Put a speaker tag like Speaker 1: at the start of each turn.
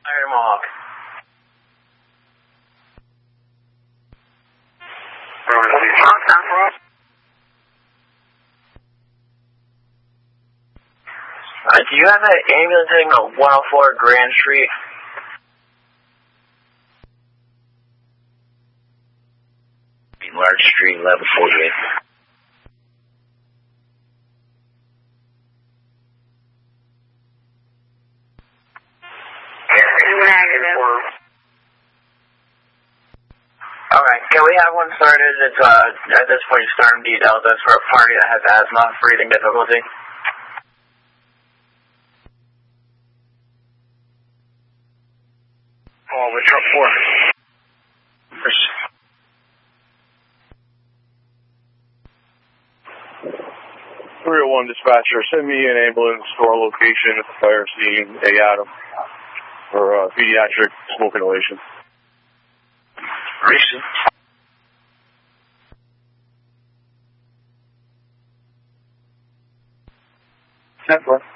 Speaker 1: Iron Mohawk. Do you have an ambulance heading to 104 Grand Street? Large Street, level 48. Alright, can we have one started? It's, at this point, starting details. That's for a party that has asthma, breathing difficulty. Oh, we're truck 4.
Speaker 2: 301 dispatcher, send me an ambulance to our location at the fire scene, A. Adam, for pediatric smoke inhalation.
Speaker 1: Recent.
Speaker 2: 10-4.